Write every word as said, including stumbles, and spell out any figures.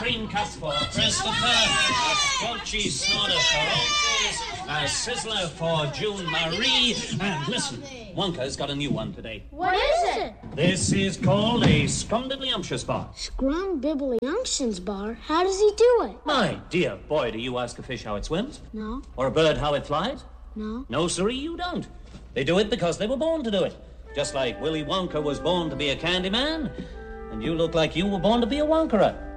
cream cups for Christopher, a squelchy snorter for Otis, a sizzler for June Marie, and listen, Wonka's got a new one today. What is it? This is called a Scrumdiddlyumptious bar. Scrumdiddlyumptious bar? How does he do it? My dear boy, do you ask a fish how it swims? No. Or a bird how it flies? No. No, sirree, you don't. They do it because they were born to do it. Just like Willy Wonka was born to be a candy man, and you look like you were born to be a Wonkerer.